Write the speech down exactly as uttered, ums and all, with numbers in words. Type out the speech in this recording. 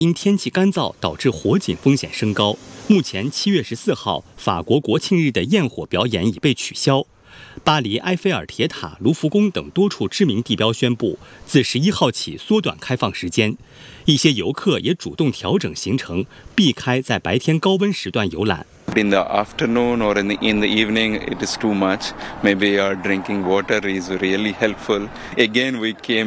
因天气干燥导致火警风险升高。目前七月十四号，法国国庆日的焰火表演已被取消。巴黎埃菲尔铁塔、卢浮宫等多处知名地标宣布，自十一号起缩短开放时间。一些游客也主动调整行程，避开在白天高温时段游览。 In the afternoon or in the in the evening, it is too much. Maybe our drinking water is really helpful. Again, we came